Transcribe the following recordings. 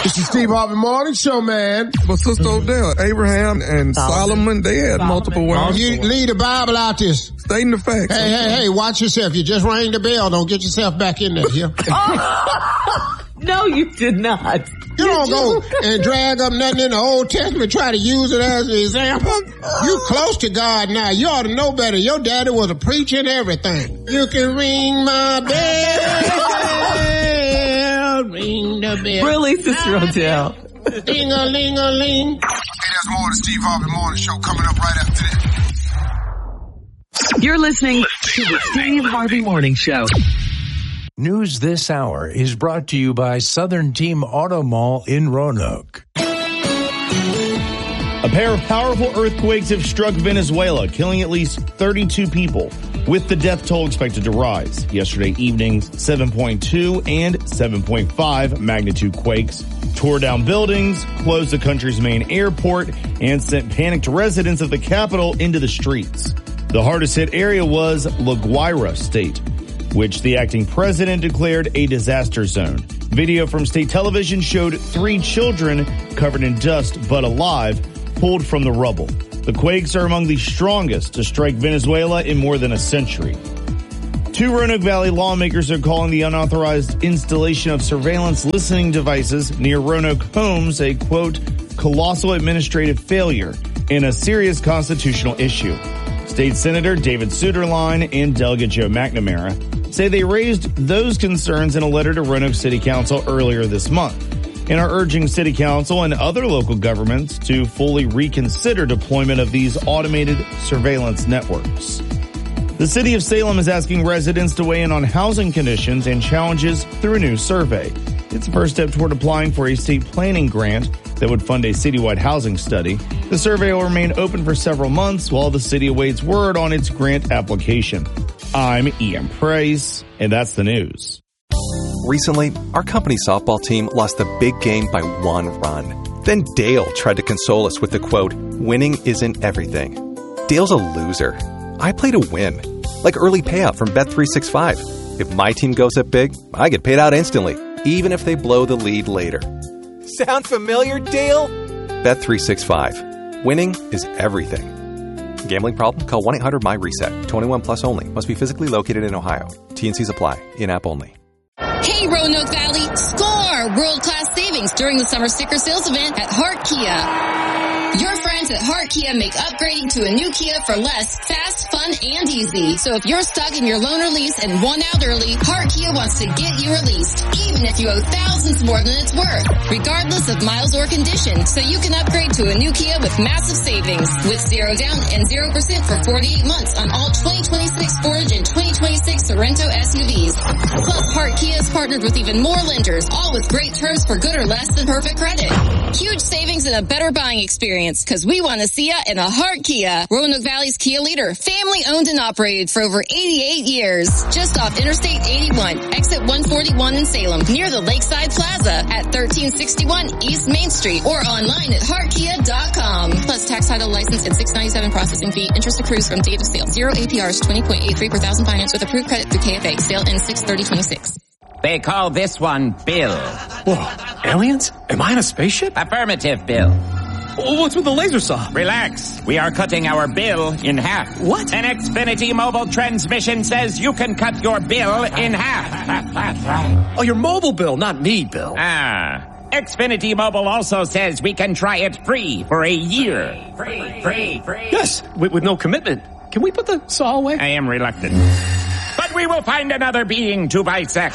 It's the Steve Harvey Morning Show, man. But Sister Odell, Abraham and Solomon, they had multiple wives. You leave the Bible out this. Stating the facts. Hey, watch yourself. You just rang the bell. Don't get yourself back in there here. No, you did not. You don't go and drag up nothing in the Old Testament, try to use it as an example. You close to God now. You ought to know better. Your daddy was a preacher and everything. You can ring my bell, ring the bell. Really, Sister Odell? Ding-a-ling-a-ling. Hey, there's more of the Steve Harvey Morning Show coming up right after this. You're listening to the Steve Harvey Morning Show. News this hour is brought to you by Southern Team Auto Mall in Roanoke. A pair of powerful earthquakes have struck Venezuela, killing at least 32 people, with the death toll expected to rise. Yesterday evening's 7.2 and 7.5 magnitude quakes tore down buildings, closed the country's main airport, and sent panicked residents of the capital into the streets. The hardest hit area was La Guaira state, which the acting president declared a disaster zone. Video from state television showed 3 children covered in dust but alive, pulled from the rubble. The quakes are among the strongest to strike Venezuela in more than a century. 2 Roanoke Valley lawmakers are calling the unauthorized installation of surveillance listening devices near Roanoke homes a, quote, colossal administrative failure and a serious constitutional issue. State Senator David Suderline and Delegate Joe McNamara say they raised those concerns in a letter to Roanoke City Council earlier this month and are urging City Council and other local governments to fully reconsider deployment of these automated surveillance networks. The city of Salem is asking residents to weigh in on housing conditions and challenges through a new survey. It's the first step toward applying for a state planning grant that would fund a citywide housing study. The survey will remain open for several months while the city awaits word on its grant application. I'm Ian Price, and that's the news. Recently, our company softball team lost the big game by 1 run. Then Dale tried to console us with the quote, winning isn't everything. Dale's a loser. I play to win. Like early payout from Bet365. If my team goes up big, I get paid out instantly, even if they blow the lead later. Sound familiar, Dale? Bet365. Winning is everything. Gambling problem? Call 1-800-MY-RESET. 21 plus only. Must be physically located in Ohio. T&Cs apply. In-app only. Hey, Roanoke Valley, score world-class savings during the summer sticker sales event at Hart Kia. Your friends at Hart Kia make upgrading to a new Kia for less, fast, fun, and easy. So if you're stuck in your loan or lease and want out early, Hart Kia wants to get you released, even if you owe thousands more than it's worth, regardless of miles or condition. So you can upgrade to a new Kia with massive savings, with 0 down and 0% for 48 months on all 2026 Forage and 2026 Sorento SUVs. Plus, Hart Kia is partnered with even more lenders, all with great terms for good or less than perfect credit. Huge savings and a better buying experience, because we want to see ya in a Hart Kia. Roanoke Valley's Kia leader, family owned and operated for over 88 years. Just off Interstate 81, exit 141 in Salem, near the Lakeside Plaza at 1361 East Main Street, or online at heartkia.com. Plus tax, title, license, and $6.97 processing fee. Interest accrues from date of sale. 0 APRs, 20.83 per thousand finance with approved credit through KFA. Sale ends 6/30/26. They call this one Bill. Whoa, aliens? Am I in a spaceship? Affirmative, Bill. What's with the laser saw? Relax. We are cutting our bill in half. What? An Xfinity mobile transmission says you can cut your bill in half. Oh, your mobile bill, not me, Bill. Xfinity Mobile also says we can try it free for a year. Free. Yes, with no commitment. Can we put the saw away? I am reluctant. But we will find another being to bisect.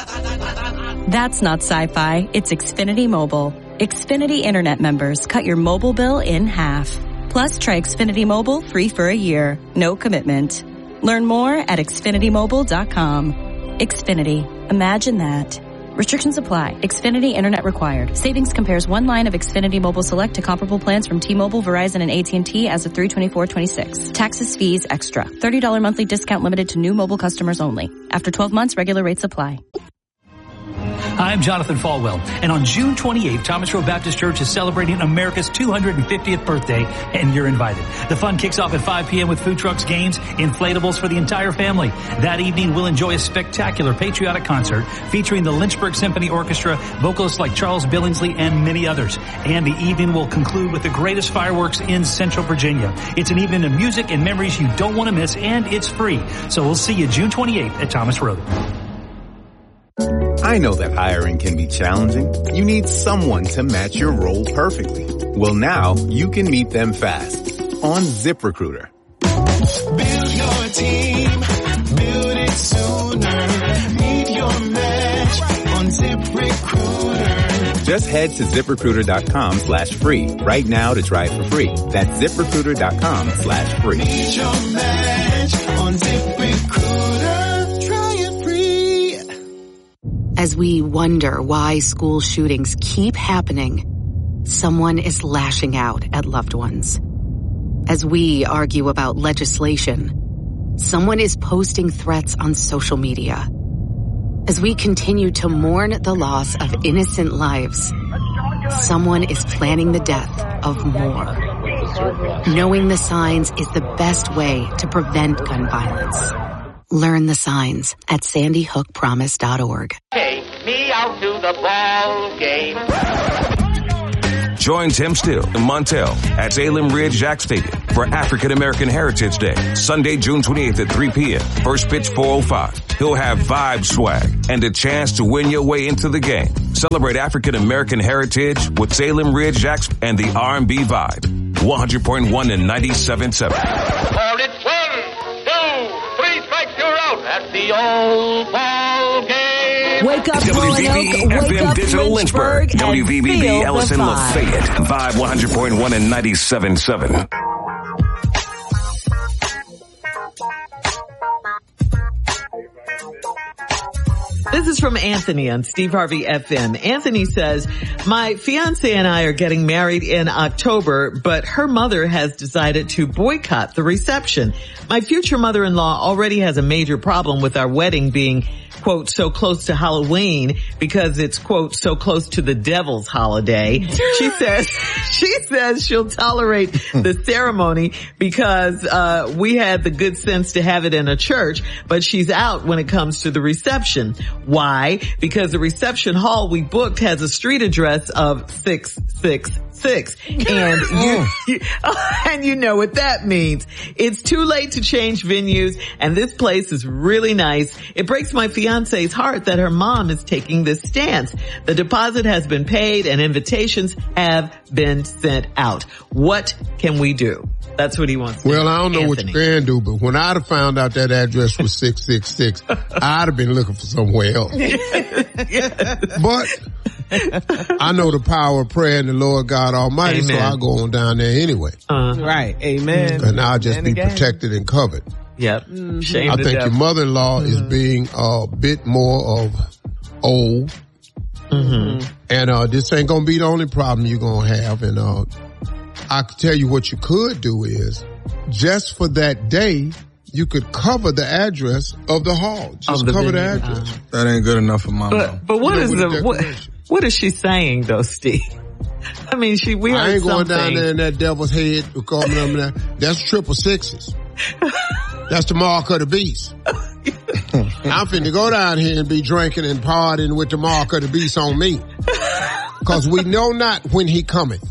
That's not sci-fi. It's Xfinity Mobile. Xfinity Internet members cut your mobile bill in half. Plus, try Xfinity Mobile free for a year. No commitment. Learn more at XfinityMobile.com. Xfinity. Imagine that. Restrictions apply. Xfinity Internet required. Savings compares one line of Xfinity Mobile Select to comparable plans from T-Mobile, Verizon, and AT&T as of 3/24/26. Taxes, fees, extra. $30 monthly discount limited to new mobile customers only. After 12 months, regular rates apply. I'm Jonathan Falwell, and on June 28th, Thomas Rowe Baptist Church is celebrating America's 250th birthday, and you're invited. The fun kicks off at 5 p.m. with food trucks, games, inflatables for the entire family. That evening, we'll enjoy a spectacular patriotic concert featuring the Lynchburg Symphony Orchestra, vocalists like Charles Billingsley, and many others. And the evening will conclude with the greatest fireworks in Central Virginia. It's an evening of music and memories you don't want to miss, and it's free. So we'll see you June 28th at Thomas Road. I know that hiring can be challenging. You need someone to match your role perfectly. Well, now you can meet them fast on ZipRecruiter. Build your team, build it sooner. Meet your match on ZipRecruiter. Just head to ZipRecruiter.com/free right now to try it for free. That's ZipRecruiter.com/free. Meet your match on ZipRecruiter. Try it free. As we wonder why school shootings keep happening, someone is lashing out at loved ones. As we argue about legislation, someone is posting threats on social media. As we continue to mourn the loss of innocent lives, someone is planning the death of more. Knowing the signs is the best way to prevent gun violence. Learn the signs at sandyhookpromise.org. Take me out to the ball game. Join Tim Still and Montel at Salem Ridge Jack Stadium for African American Heritage Day, Sunday, June 28th at 3 p.m. First pitch 4:05. He'll have Vibe swag and a chance to win your way into the game. Celebrate African American heritage with Salem Ridge Jacks and the R&B Vibe. 100.1 and 97.7. Or it's 1, 2, 3 strikes, you're out at the old ball game. Wake up, WVBE FM Digital Lynchburg. WVBB Ellison Lafayette. Vibe 100.1 and 97.7. This is from Anthony on Steve Harvey FM. Anthony says, my fiance and I are getting married in October, but her mother has decided to boycott the reception. My future mother-in-law already has a major problem with our wedding being, quote, so close to Halloween because it's, quote, so close to the devil's holiday. She says she'll tolerate the ceremony because we had the good sense to have it in a church, but she's out when it comes to the reception. Why? Because the reception hall we booked has a street address of 666. And and you know what that means. It's too late to change venues, and this place is really nice. It breaks my fiance's heart that her mom is taking this stance. The deposit has been paid and invitations have been sent out. What can we do? That's what he wants to Well, do. I don't know what you can do, but when I'd have found out that address was 666, I'd have been looking for somewhere else. But I know the power of prayer and the Lord God Almighty, Amen. so I'll go on down there anyway. Right. Amen. And I'll just be protected and covered. Yep. Shame I the think devil. your mother-in-law is being a bit more of old. And this ain't gonna be the only problem you're gonna have. And I can tell you what you could do is, just for that day, you could cover the address of the hall. Just cover the address. That ain't good enough for my mom. But what is what is she saying though, Steve? I mean, we heard I ain't going something. down there in that devil's head. That's 666. That's the mark of the beast. I'm finna go down here and be drinking and partying with the mark of the beast on me. Cause we know not when he cometh.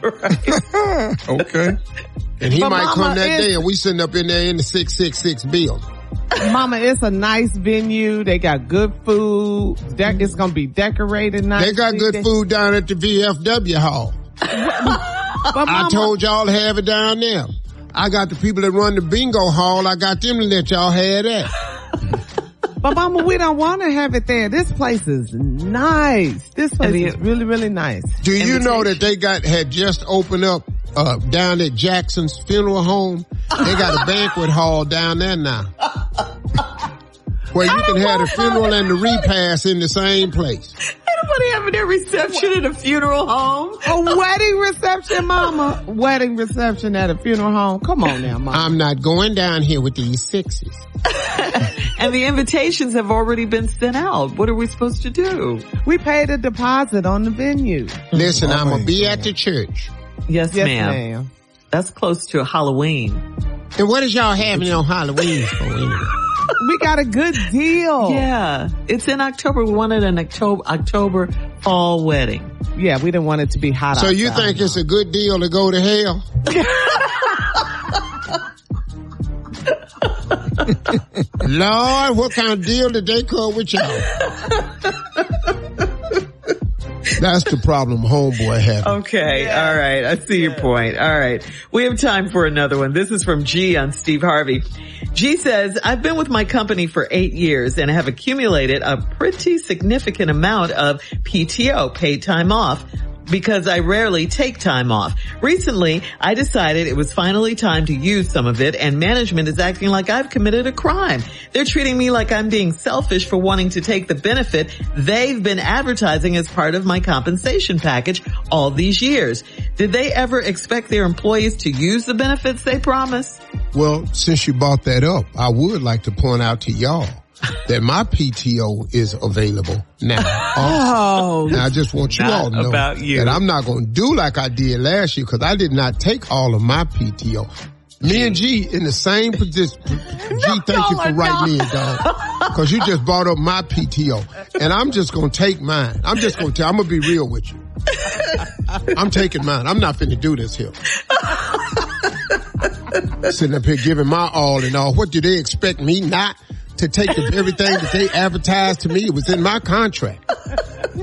Okay. And he But might Mama, come that day and we sitting up in there in the 666 building. Mama, it's a nice venue. They got good food. It's gonna be decorated nice. They got good food down at the VFW hall. I told y'all to have it down there. I got the people that run the bingo hall. I got them to let y'all have that. But Mama, we don't want to have it there. This place is nice. This place is really, really nice. Do you know that they had just opened up down at Jackson's funeral home? They got a banquet hall down there now. Where you can have the funeral and the repast in the same place. And nobody having their reception at a funeral home. A wedding reception, mama. Wedding reception at a funeral home. Come on now, mama. I'm not going down here with these sixes. And the invitations have already been sent out. What are we supposed to do? We paid a deposit on the venue. Listen, I'm going to be at the church. Yes, ma'am. That's close to Halloween. And what is y'all having on Halloween for anyway? We got a good deal. Yeah. It's in October. We wanted an October fall wedding. Yeah, we didn't want it to be hot outside. So you think it's a good deal to go to hell? Lord, what kind of deal did they come with y'all? That's the problem homeboy had. Okay. All right. I see your point. All right. We have time for another one. This is from G on Steve Harvey. G says, I've been with my company for 8 years and have accumulated a pretty significant amount of PTO, paid time off, because I rarely take time off. Recently, I decided it was finally time to use some of it, and management is acting like I've committed a crime. They're treating me like I'm being selfish for wanting to take the benefit they've been advertising as part of my compensation package all these years. Did they ever expect their employees to use the benefits they promise? Well, since you brought that up, I would like to point out to y'all that my PTO is available now. Now I just want you all to know that I'm not going to do like I did last year, because I did not take all of my PTO. Me and G in the same position. G, thank you for writing in, dog. Because you just brought up my PTO. And I'm just going to take mine. I'm just going to I'm going to be real with you. I'm taking mine. I'm not finna do this here. Sitting up here giving my all and all. What do they expect me not to take everything that they advertised to me? It was in my contract.